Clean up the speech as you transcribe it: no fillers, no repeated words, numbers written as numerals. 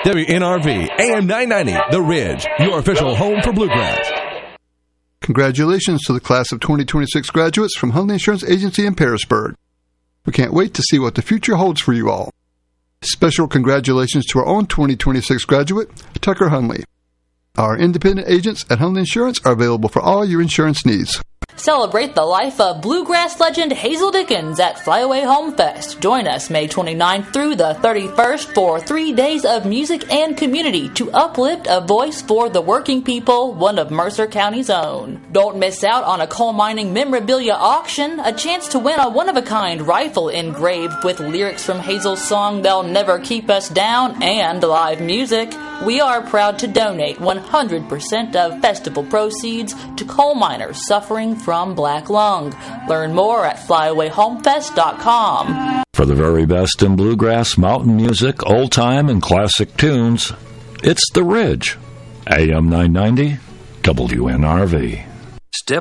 WNRV, AM 990, The Ridge, your official home for bluegrass. Congratulations to the class of 2026 graduates from Hunley Insurance Agency in Parisburg. We can't wait to see what the future holds for you all. Special congratulations to our own 2026 graduate, Tucker Hunley. Our independent agents at Hunley Insurance are available for all your insurance needs. Celebrate the life of bluegrass legend Hazel Dickens at Flyaway Home Fest. Join us May 29th through the 31st for 3 days of music and community to uplift a voice for the working people, one of Mercer County's own. Don't miss out on a coal mining memorabilia auction, a chance to win a one-of-a-kind rifle engraved with lyrics from Hazel's song They'll Never Keep Us Down, and live music. We are proud to donate 100% of festival proceeds to coal miners suffering from black lung. Learn more at flyawayhomefest.com. For the very best in bluegrass, mountain music, old-time, and classic tunes, it's The Ridge. AM 990, WNRV.